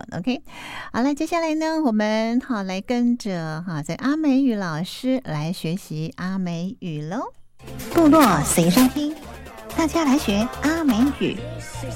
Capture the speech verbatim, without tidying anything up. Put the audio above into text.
OK， 好了，接下来呢，我们好来跟着哈，在阿美语老师来学习阿美语喽。部落随身听，大家来学阿美语。